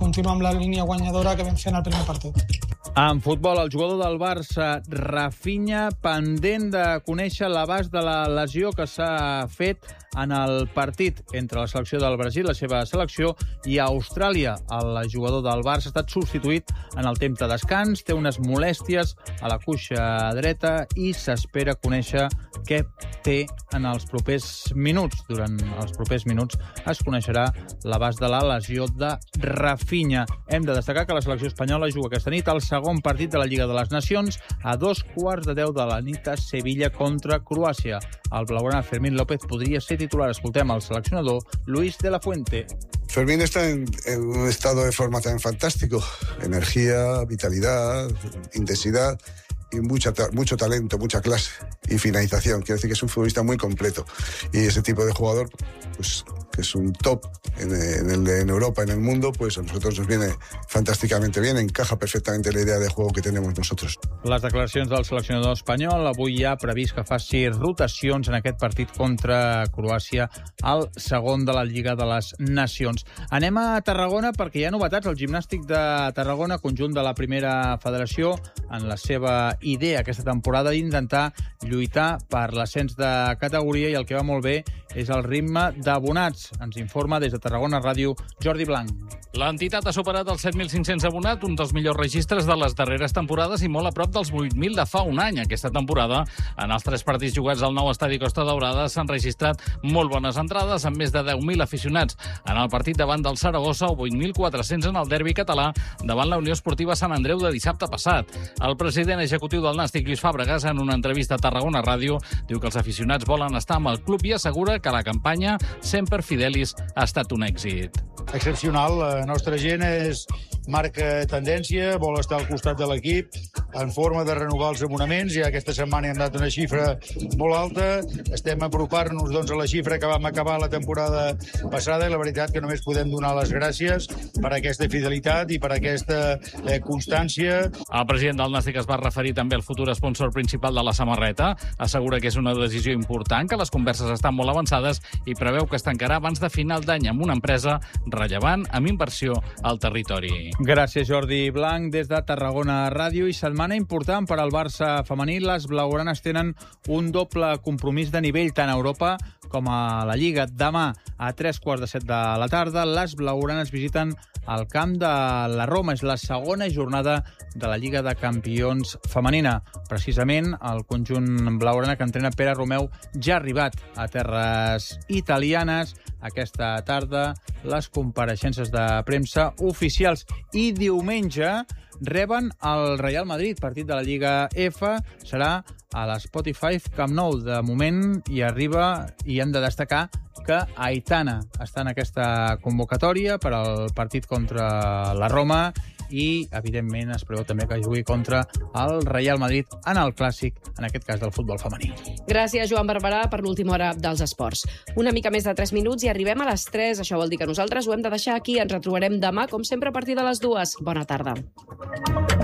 continuar amb la línia guanyadora que vam fer en el primer partit. En futbol, el jugador del Barça, Rafinha, pendent de conèixer l'abast de la lesió que s'ha fet en el partit entre la selecció del Brasil, la seva selecció, i Austràlia. El jugador del Barça ha estat substituït en el temps de descans, té unes molèsties a la cuixa dreta i s'espera conèixer què té en els propers minuts. Durant els propers minuts es coneixerà l'abast de la lesió de Rafinha. Hem de destacar que la selecció espanyola juga aquesta nit el segon partit de la Lliga de les Nacions a 2:15 de la nit a Sevilla contra Croàcia. El blaugrana Fermín López podria ser titular. Escoltem el seleccionador Luis de la Fuente. Fermín está en un estado de forma tan fantástico. Energía, vitalidad, intensidad y mucho talento, mucha clase y finalización. Quiere decir que es un futbolista muy completo. Y ese tipo de jugador, pues que es un top en Europa, en el mundo, pues a nosotros nos viene fantàsticamente bien, encaja perfectamente la idea de juego que tenemos nosotros. Les declaracions del seleccionador espanyol. Avui hi ha previst que faci rotacions en aquest partit contra Croàcia, el segon de la Lliga de les Nacions. Anem a Tarragona perquè hi ha novetats. El Gimnàstic de Tarragona, conjunt de la primera federació, en la seva idea aquesta temporada d'intentar lluitar per l'ascens de categoria, i el que va molt bé és el ritme d'abonats. Ens informa des de Tarragona Ràdio Jordi Blanc. L'entitat ha superat els 7.500 abonats, un dels millors registres de les darreres temporades i molt a prop dels 8.000 de fa un any. Aquesta temporada, en els 3 partits jugats al nou estadi Costa Daurada, s'han registrat molt bones entrades, amb més de 10.000 aficionats en el partit davant del Saragossa o 8.400 en el derbi català davant la Unió Esportiva Sant Andreu de dissabte passat. El president executiu del Nàstic, Lluís Fàbregas, en una entrevista a Tarragona Ràdio, diu que els aficionats volen estar amb el club i assegura que la campanya Semper Fidelis ha estat un èxit. Excepcional. La nostra gent marca tendència, vol estar al costat de l'equip en forma de renovar els abonaments. Ja aquesta setmana hem dat una xifra molt alta. Estem a apropar-nos a la xifra que vam acabar la temporada passada i la veritat que només podem donar les gràcies per aquesta fidelitat i per aquesta constància. El president del Nàstic es va referir també al futur sponsor principal de la samarreta. Assegura que és una decisió important, que les converses estan molt avançades i preveu que es tancarà abans de final d'any amb una empresa rellevant amb inversió al territori. Gràcies, Jordi Blanc, des de Tarragona Ràdio. I setmana important per al Barça femení. Les blaugranes tenen un doble compromís de nivell tant a Europa com a la Lliga. Demà, a 7:15 de la tarda, les blaugranes visiten el camp de la Roma. És la segona jornada de la Lliga de Campions femenina. Precisament, el conjunt blaugrana que entrena Pere Romeu ja ha arribat a terres italianes. Aquesta tarda, les compareixences de premsa oficials. I diumenge reben el Real Madrid, partit de la Lliga F. Serà a l'Spotify Camp Nou. De moment hi arriba, i hem de destacar que Aitana està en aquesta convocatòria per al partit contra la Roma i, evidentment, es preveu també que jugui contra el Real Madrid en el clàssic, en aquest cas del futbol femení. Gràcies, Joan Barberà, per l'última hora dels esports. Una mica més de 3 minuts i arribem a les 3. Això vol dir que nosaltres ho hem de deixar aquí. Ens retrobarem demà, com sempre, a partir de les 2. Bona tarda.